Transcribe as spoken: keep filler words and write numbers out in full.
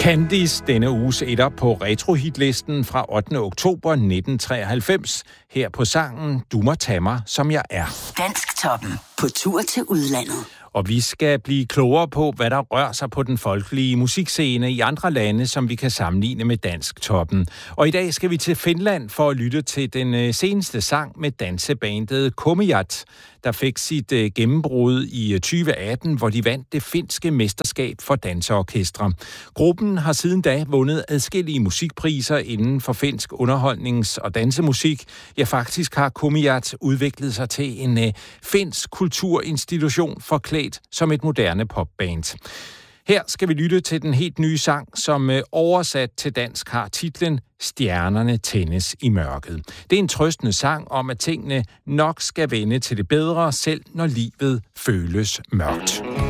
Candice, denne uges etter på retrohitlisten fra ottende oktober nitten treoghalvfems. Her på sangen Du må tage mig, som jeg er. Dansktoppen på tur til udlandet. Og vi skal blive klogere på, hvad der rører sig på den folkelige musikscene i andre lande, som vi kan sammenligne med Dansktoppen. Og i dag skal vi til Finland for at lytte til den seneste sang med dansebandet Kummijat, der fik sit gennembrud i tyve atten, hvor de vandt det finske mesterskab for danseorkestre. Gruppen har siden da vundet adskillige musikpriser inden for finsk underholdnings- og dansemusik. Ja, faktisk har Kummijat udviklet sig til en uh, finsk kulturinstitution forklædt som et moderne popband. Her skal vi lytte til den helt nye sang, som uh, oversat til dansk har titlen Stjernerne tændes i mørket. Det er en trøstende sang om, at tingene nok skal vende til det bedre, selv når livet føles mørkt.